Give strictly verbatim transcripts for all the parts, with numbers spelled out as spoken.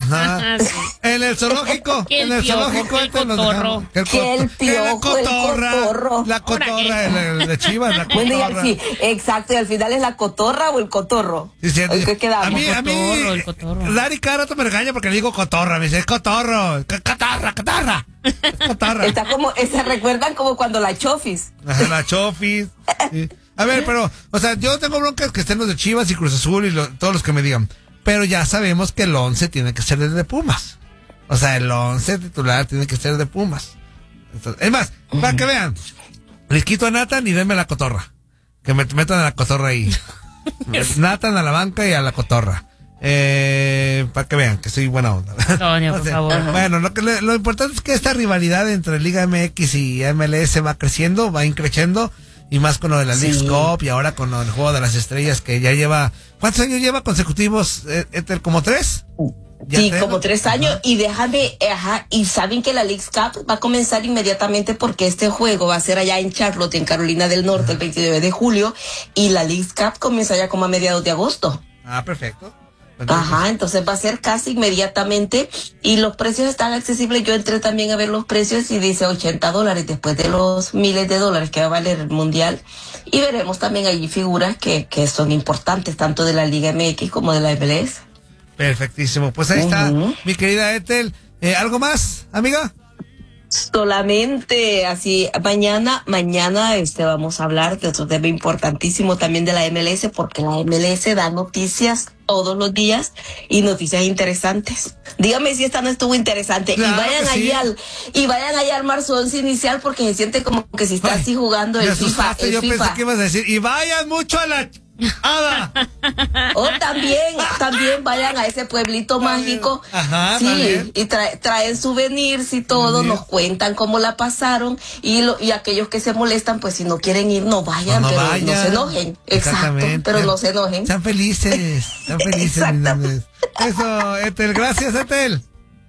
Ajá. En el zoológico, en el piojo, zoológico. que el cotorro. Que el, Que el piojo, que la cotorra, el cotorro. La cotorra, el, el de Chivas, la cotorra. Bueno, y, sí, exacto, y al final es la cotorra o el cotorro. Sí, sí, ¿En qué quedamos? A mí, a mí, Cotorro, el cotorro. Larry cada rato me regaña porque le digo cotorra, me dice, es cotorro, c- cotorra, cotorra, es cotorra. Está como, se recuerdan como cuando la chofis. Ajá, la chofis. Sí. A ver, pero, o sea, yo tengo broncas que estén los de Chivas y Cruz Azul y lo- todos los que me digan, pero ya sabemos que el once tiene que ser de Pumas. O sea, el once titular tiene que ser de Pumas. Entonces, es más, para que vean, les quito a Nathan y denme la cotorra. Que me metan a la cotorra ahí. Nathan a la banca y a la cotorra. Eh, para que vean que soy buena onda. Antonio, por O sea, favor. Bueno, lo, que, le- lo importante es que esta rivalidad entre Liga M X y M L S va creciendo, va increciendo. Y más con lo de la Sí. Leagues Cup y ahora con lo del Juego de las Estrellas que ya lleva... ¿Cuántos años lleva consecutivos, eh, Ethel? ¿Como tres? Ya Sí, tres, como ¿no? tres años. Ajá. Y déjame, ajá, y saben que la Leagues Cup va a comenzar inmediatamente porque este juego va a ser allá en Charlotte, en Carolina del Norte, el veintinueve de julio. Y la Leagues Cup comienza ya como a mediados de agosto. Ah, perfecto. Entonces, Ajá, entonces va a ser casi inmediatamente y los precios están accesibles. Yo entré también a ver los precios y dice ochenta dólares después de los miles de dólares que va a valer el mundial. Y veremos también allí figuras que, que son importantes, tanto de la Liga M X como de la M L S. perfectísimo. Pues ahí está, Ujú. mi querida Ethel. Eh, ¿Algo más, amiga? Solamente así, mañana, mañana este vamos a hablar de otro tema importantísimo también de la M L S, porque la M L S da noticias todos los días y noticias interesantes. Dígame si esta no estuvo interesante. Claro y vayan que sí. allí al, y vayan allá al marzo once inicial porque se siente como que si está Ay, así jugando me el FIFA, asustaste, el yo FIFA. pensé que ibas a decir, y vayan mucho a la... ¡Ada! O también, también vayan a ese pueblito mágico. Ajá, sí, también. y trae- traen souvenirs y todo, Souvenirs. nos cuentan cómo la pasaron y lo, y aquellos que se molestan, pues si no quieren ir, no vayan, No, no pero vayan. no se enojen. Exacto, Exactamente. pero no se enojen. Sean felices, sean felices. mis Exactamente. niños. Eso, Ethel, gracias, Ethel.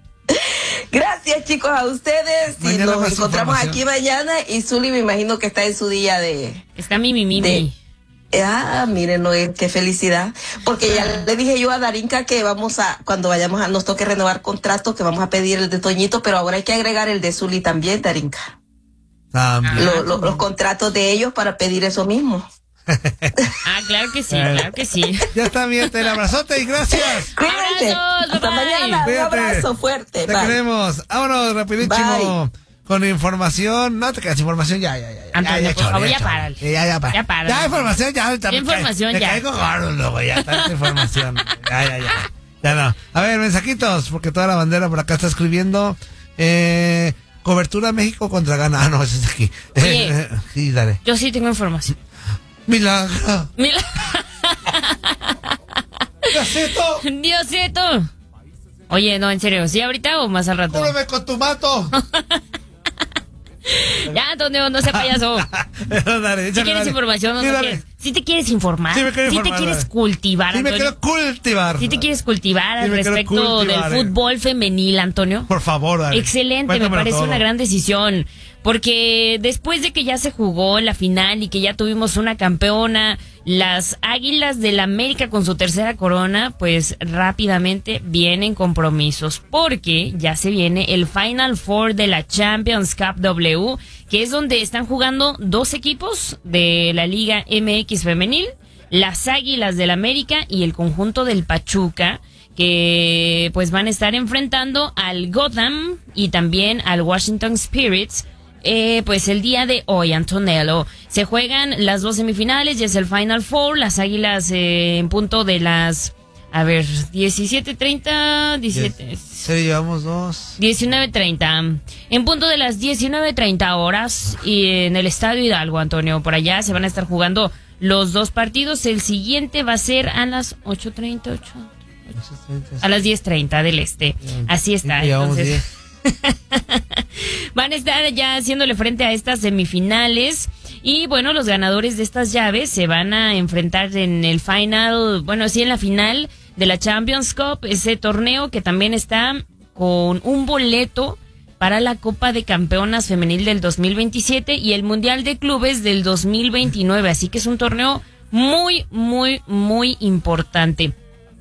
Gracias chicos a ustedes y Mañana nos más encontramos información. aquí mañana y Zuli me imagino que está en su día de... Está mi mimi. de Ah, miren, Noel, qué felicidad. Porque ya le dije yo a Darinka que vamos a, cuando vayamos a, nos toque renovar contrato, que vamos a pedir el de Toñito, pero ahora hay que agregar el de Zuli también, Darinka. También. Lo- lo- los contratos de ellos para pedir eso mismo. Ah, claro que sí, claro que sí. Ya está bien, te abrazote y gracias. Cuídense. Abrazos, Hasta bye. mañana. Cuídate. Un abrazo fuerte. Te Bye. queremos. Vámonos, rapidísimo. Con información. No te quedas información, ya, ya, ya. ya, Antonio, ya, por favor, ya chole. párale. Ya, ya, ya, Ya párale. Ya, información, ya. ya, Ya información, me ya. caigo gordo, luego, ya, tanta información. Ya, ya, ya. Ya no. A ver, mensajitos, porque toda la bandera por acá está escribiendo. Eh, cobertura México contra Ghana. Ah, no, ese es aquí. Oye. Sí, dale. Yo sí tengo información. Milagro. Mira. Diosito, Diosito. Oye, no, en serio, ¿sí ahorita o más al rato? cúbreme con tu mato. Ya, Antonio, no sea payaso. Dale, Si échale, quieres dale. información o Sí, no dale. quieres. Si te quieres informar. Sí me quiero Si informar, te quieres dale. cultivar, Sí, me Antonio. quiero cultivar. Si te quieres cultivar Sí, al me quiero respecto cultivar, del eh. fútbol femenil, Antonio. Por favor, dale. Excelente, me Cuéntamelo parece todo. una gran decisión. Porque después de que ya se jugó la final y que ya tuvimos una campeona, las Águilas del América con su tercera corona, pues rápidamente vienen compromisos. Porque ya se viene el Final Four de la Champions Cup W, que es donde están jugando dos equipos de la Liga M X femenil, las Águilas del América y el conjunto del Pachuca, que pues van a estar enfrentando al Gotham y también al Washington Spirits. Eh, pues el día de hoy, Antonello, se juegan las dos semifinales, ya es el Final Four, las Águilas eh, en punto de las, a ver, diecisiete treinta, diecisiete, Sí, llevamos dos. diecinueve treinta, en punto de las diecinueve treinta horas y en el Estadio Hidalgo, Antonio, por allá se van a estar jugando los dos partidos, el siguiente va a ser a las ocho treinta, ocho, a las diez treinta del este, así está, Sí, llevamos entonces... diez. Van a estar ya haciéndole frente a estas semifinales y bueno, los ganadores de estas llaves se van a enfrentar en el final, bueno, sí en la final de la Champions Cup, ese torneo que también está con un boleto para la Copa de Campeonas Femenil del dos mil veintisiete y el Mundial de Clubes del dos mil veintinueve, así que es un torneo muy, muy, muy importante.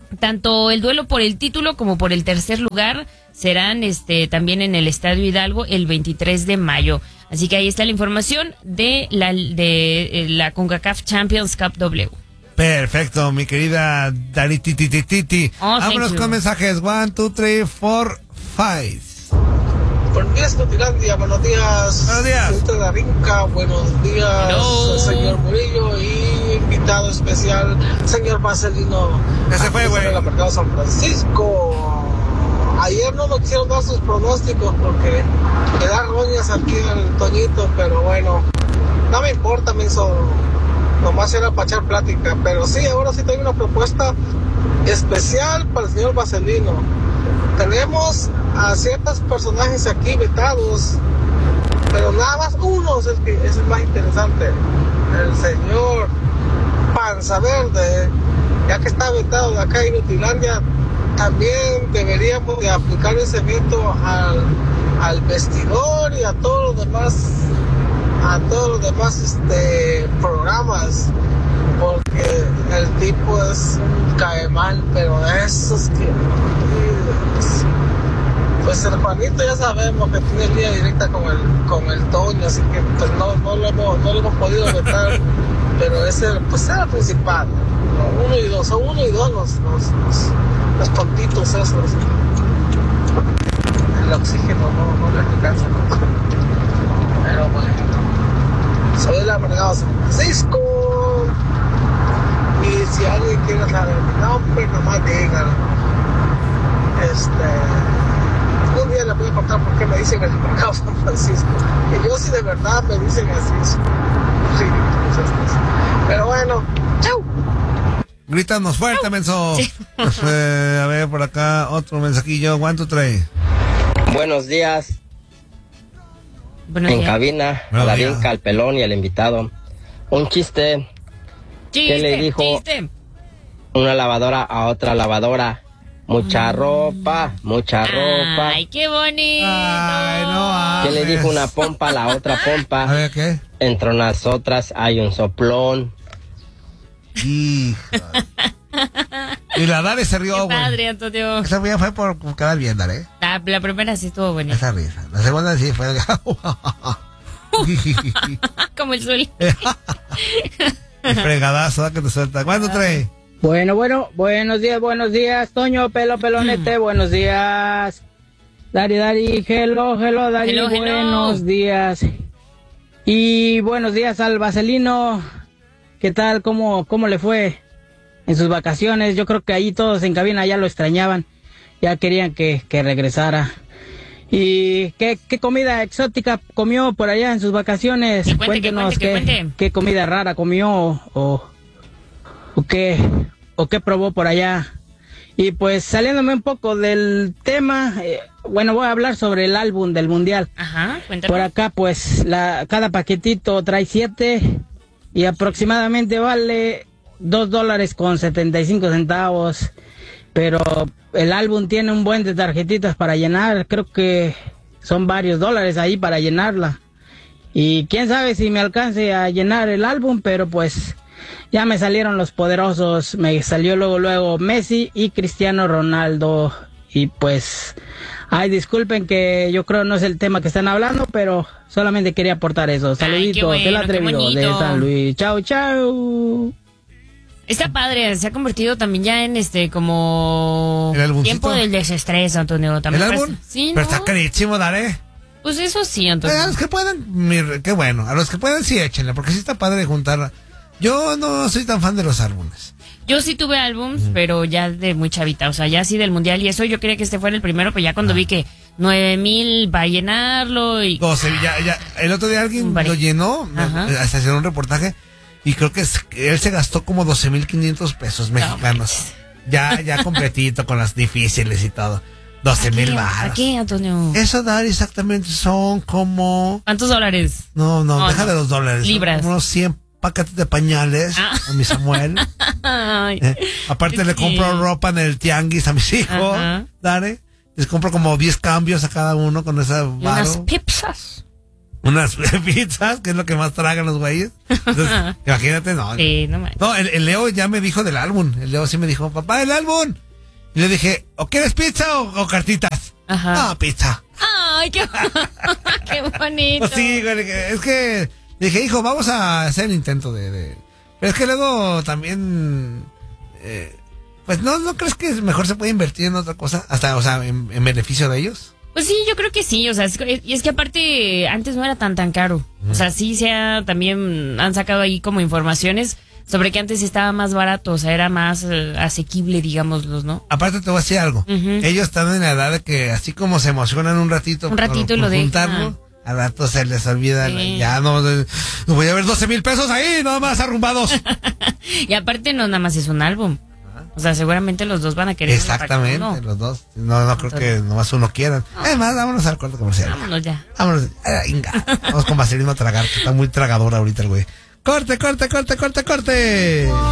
Tanto el duelo por el título como por el tercer lugar serán este también en el Estadio Hidalgo el veintitrés de mayo. Así que ahí está la información de la de la CONCACAF Champions Cup W. Perfecto, mi querida Dari Titi Titi. Oh, vámonos con mensajes. One, two, three, four, five. Buenos días, Notilandia. Buenos días. Buenos días. Gente de Arinca. Buenos días, Hello. señor Murillo y invitado especial, señor Marcelino. Ese fue, güey. En el mercado San Francisco. Ayer no nos quisieron dar sus pronósticos porque me da roñas aquí el Toñito, pero bueno, no me importa, menso. Nomás era para echar plática. Pero sí, ahora sí tengo una propuesta especial para el señor Marcelino. Tenemos a ciertos personajes aquí vetados, pero nada más uno es el que es el más interesante. El señor Panza Verde, ya que está vetado de acá en Utilandia, también deberíamos de aplicar ese veto al, al vestidor y a todos los demás, a todos los demás este, programas, porque el tipo es un cae mal, pero esos que pues el Juanito ya sabemos que tiene línea directa con el con el Toño, así que pues no, no lo hemos no lo hemos podido vetar, pero ese pues era el principal, ¿no? Uno y dos, son uno y dos los los, los, los tontitos esos. El oxígeno no, no le alcanza, ¿no? Pero bueno, soy el amargado San Francisco. Y si alguien quiere saber mi nombre, nomás díganlo. Este, un día les voy a contar por qué me dicen el mercado San Francisco. Y yo si de verdad me dicen así, ridículos estos. Pero bueno, chau. Grítanos fuerte, menso. Sí. Eh, a ver, por acá, otro mensajillo. One, two, three. Buenos días. Buenos En días. cabina, Buenos a la días. Vinca, al pelón y al invitado. Un chiste. Chiste, ¿Qué le dijo? chiste. Una lavadora a otra lavadora. Mucha ropa, mucha ropa. Ay, qué bonito. Ay, no ¿Qué le mames. dijo una pompa a la otra A pompa? ver, ¿qué? Entre unas otras hay un soplón. Híjole. Y la Dare se rió, Qué güey. padre, Antonio. Esa bien fue por por quedar bien, Dare. La, la primera sí estuvo bonita. Esa risa. La segunda sí fue. Como el sol. El fregadazo, ¿da que te suelta? ¿Cuánto trae? Bueno, bueno, buenos días, buenos días, Toño, pelo, pelonete, buenos días. Dari, Dari, hello, hello, Dari, Hello, hello. buenos días. Y buenos días al Vaselino. ¿Qué tal? ¿Cómo, cómo le fue en sus vacaciones? Yo creo que ahí todos en cabina ya lo extrañaban, ya querían que, que regresara. ¿Y qué, qué comida exótica comió por allá en sus vacaciones? Que cuente, que Cuéntenos cuente, que qué, cuente. qué comida rara comió o, o qué o qué probó por allá. Y pues saliéndome un poco del tema, eh, bueno, voy a hablar sobre el álbum del Mundial. Ajá, cuéntame. Por acá pues la cada paquetito trae siete y aproximadamente vale dos dólares con setenta y cinco centavos. Pero el álbum tiene un buen de tarjetitas para llenar, creo que son varios dólares ahí para llenarla. Y quién sabe si me alcance a llenar el álbum, pero pues ya me salieron los poderosos, me salió luego luego Messi y Cristiano Ronaldo. Y pues, ay, disculpen que yo creo no es el tema que están hablando, pero solamente quería aportar eso. Saluditos, bueno, del qué atrevido de bonito. San Luis. Chau, chau. Está padre, se ha convertido también ya en este como ¿El álbumcito? tiempo del desestrés, Antonio. ¿El También álbum? parece- Sí, Pero ¿no? está carísimo, Dare. Pues eso sí, Eh, Antonio. a los que pueden, mir- qué bueno. A los que pueden, sí, échenle, porque sí está padre juntar. Yo no soy tan fan de los álbumes. Yo sí tuve álbums, pero ya de muy chavita, o sea, ya sí del mundial y eso, yo quería que este fuera el primero, pero ya cuando vi que nueve mil va a llenarlo y... doce, ya, ya. El otro día alguien Vale. lo llenó, Ajá. hasta hicieron un reportaje, y creo que es- él se gastó como doce mil quinientos pesos mexicanos. Ya, ya completito, con las difíciles y todo. doce mil ¿A baros. qué, Antonio? Eso, Dar, exactamente son como... ¿Cuántos dólares? No, no, No, deja no. de los dólares. son Libras. como unos cien paquetes de pañales Ah. a mi Samuel. Ay, Eh, Aparte le Sí. compro ropa en el tianguis a mis hijos. Ajá. Dare. Les compro como diez cambios a cada uno con esa y unas varo. pipsas. unas pizzas, que es lo que más tragan los güeyes. Entonces, imagínate, no. Sí, no manches. No, el, el Leo ya me dijo del álbum. El Leo sí me dijo, papá, el álbum. Y le dije, ¿o quieres pizza o, o cartitas? Ajá. No, pizza. Ay, qué, qué bonito. Pues sí, güey, es que dije, hijo, vamos a hacer el intento de... de... Pero es que luego también... Eh, pues no, ¿no crees que mejor se puede invertir en otra cosa? Hasta, o sea, en, en beneficio de ellos. Pues sí, yo creo que sí, o sea, es, y es que aparte antes no era tan tan caro. O sea, sí se ha, también han sacado ahí como informaciones sobre que antes estaba más barato, o sea, era más eh, asequible, digámoslos, ¿no? Aparte te voy a decir algo. Uh-huh. Ellos están en la edad de que así como se emocionan un ratito, Un ratito por, y lo por juntarlo, dejan. al rato se les olvida. Sí. Ya no, no voy a ver doce mil pesos ahí, nada más arrumbados. Y aparte no nada más es un álbum. O sea, seguramente los dos van a querer. Exactamente, uno. los dos. No, no creo que nomás uno quieran. Además, vámonos al corte comercial. Vámonos ya. Vámonos. Ah, inga. Vamos con Vaselina a tragar, que está muy tragador ahorita el güey. Corte, corte, corte, corte, corte.